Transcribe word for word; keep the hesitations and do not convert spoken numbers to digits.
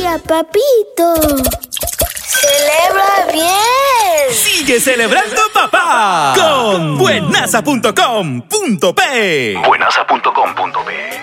día, papito. ¡Celebra bien! ¡Sigue celebrando, papá! Con buenasa punto com punto pe. buenasa punto com punto pe